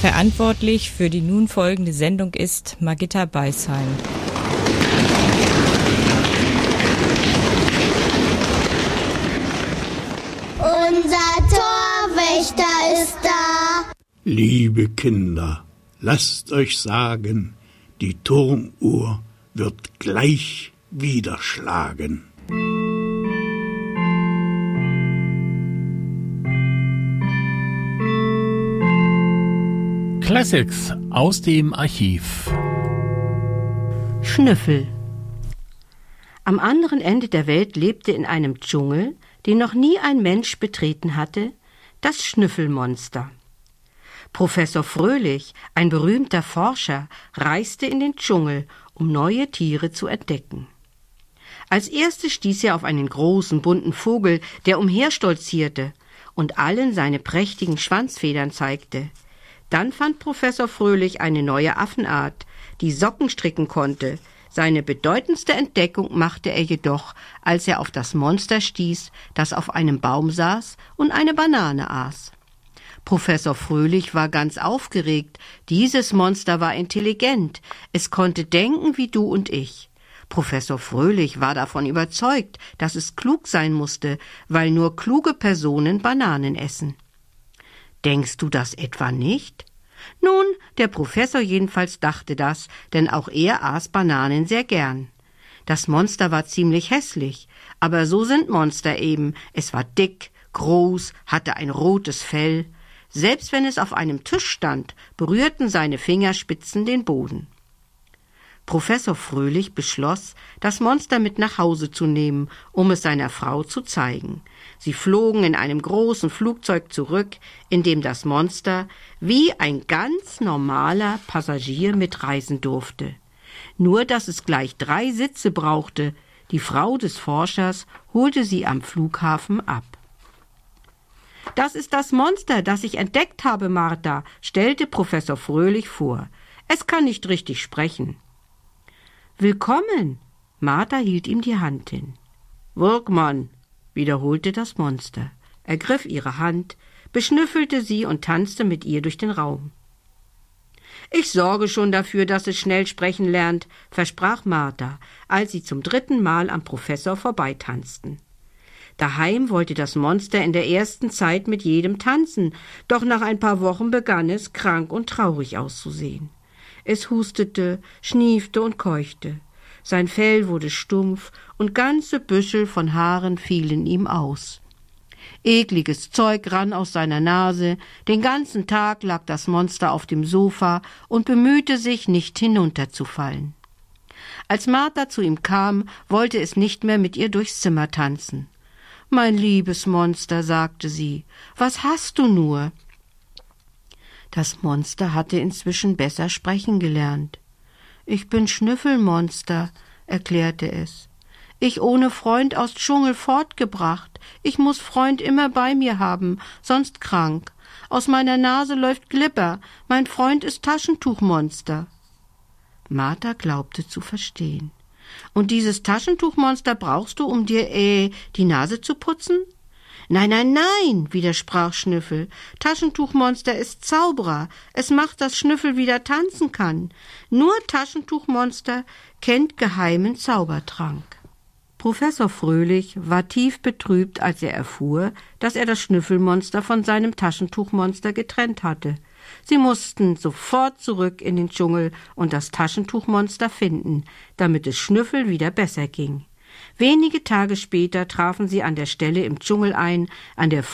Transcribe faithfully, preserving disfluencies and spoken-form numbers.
Verantwortlich für die nun folgende Sendung ist Margitta Beisheim. Unser Torwächter ist da. Liebe Kinder, lasst euch sagen, die Turmuhr wird gleich wieder schlagen. Classics aus dem Archiv. Schnüffel. Am anderen Ende der Welt lebte in einem Dschungel, den noch nie ein Mensch betreten hatte, das Schnüffelmonster. Professor Fröhlich, ein berühmter Forscher, reiste in den Dschungel, um neue Tiere zu entdecken. Als erstes stieß er auf einen großen, bunten Vogel, der umherstolzierte und allen seine prächtigen Schwanzfedern zeigte. Dann fand Professor Fröhlich eine neue Affenart, die Socken stricken konnte. Seine bedeutendste Entdeckung machte er jedoch, als er auf das Monster stieß, das auf einem Baum saß und eine Banane aß. Professor Fröhlich war ganz aufgeregt. Dieses Monster war intelligent. Es konnte denken wie du und ich. Professor Fröhlich war davon überzeugt, dass es klug sein musste, weil nur kluge Personen Bananen essen. Denkst du das etwa nicht? Nun, der Professor jedenfalls dachte das, denn auch er aß Bananen sehr gern. Das Monster war ziemlich hässlich, aber so sind Monster eben. Es war dick, groß, hatte ein rotes Fell. Selbst wenn es auf einem Tisch stand, berührten seine Fingerspitzen den Boden. Professor Fröhlich beschloss, das Monster mit nach Hause zu nehmen, um es seiner Frau zu zeigen. Sie flogen in einem großen Flugzeug zurück, in dem das Monster wie ein ganz normaler Passagier mitreisen durfte. Nur, dass es gleich drei Sitze brauchte. Die Frau des Forschers holte sie am Flughafen ab. »Das ist das Monster, das ich entdeckt habe, Martha«, stellte Professor Fröhlich vor. »Es kann nicht richtig sprechen.« »Willkommen!« Martha hielt ihm die Hand hin. »Wirkmann«, wiederholte das Monster, ergriff ihre Hand, beschnüffelte sie und tanzte mit ihr durch den Raum. »Ich sorge schon dafür, dass es schnell sprechen lernt«, versprach Martha, als sie zum dritten Mal am Professor vorbeitanzten. Daheim wollte das Monster in der ersten Zeit mit jedem tanzen, doch nach ein paar Wochen begann es, krank und traurig auszusehen. Es hustete, schniefte und keuchte. Sein Fell wurde stumpf und ganze Büschel von Haaren fielen ihm aus. Ekliges Zeug rann aus seiner Nase, den ganzen Tag lag das Monster auf dem Sofa und bemühte sich, nicht hinunterzufallen. Als Martha zu ihm kam, wollte es nicht mehr mit ihr durchs Zimmer tanzen. »Mein liebes Monster«, sagte sie, »was hast du nur?« Das Monster hatte inzwischen besser sprechen gelernt. »Ich bin Schnüffelmonster«, erklärte es. »Ich ohne Freund aus Dschungel fortgebracht. Ich muß Freund immer bei mir haben, sonst krank. Aus meiner Nase läuft Glibber. Mein Freund ist Taschentuchmonster.« Martha glaubte zu verstehen. »Und dieses Taschentuchmonster brauchst du, um dir, äh, die Nase zu putzen?« »Nein, nein, nein«, widersprach Schnüffel. »Taschentuchmonster ist Zauberer. Es macht, dass Schnüffel wieder tanzen kann. Nur Taschentuchmonster kennt geheimen Zaubertrank.« Professor Fröhlich war tief betrübt, als er erfuhr, dass er das Schnüffelmonster von seinem Taschentuchmonster getrennt hatte. Sie mussten sofort zurück in den Dschungel und das Taschentuchmonster finden, damit es Schnüffel wieder besser ging. Wenige Tage später trafen sie an der Stelle im Dschungel ein, an der